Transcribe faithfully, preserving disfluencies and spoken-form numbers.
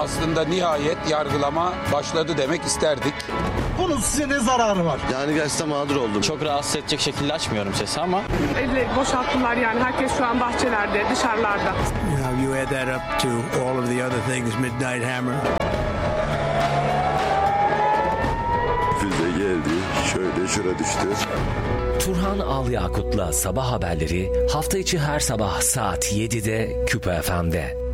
aslında nihayet yargılama başladı demek isterdik. Bunun size ne zararı var? Yani gerçekten mağdur oldum. Çok rahatsız edecek şekilde açmıyorum sesi ama. Elleri boşalttılar yani. Herkes şu an bahçelerde, dışarılarda. You know, you add that up to all of the other things, Midnight Hammer. Füze geldi, şöyle şura düştü. Turhan Alyakut'la Sabah Haberleri hafta içi her sabah saat yedide Küpe F M'de.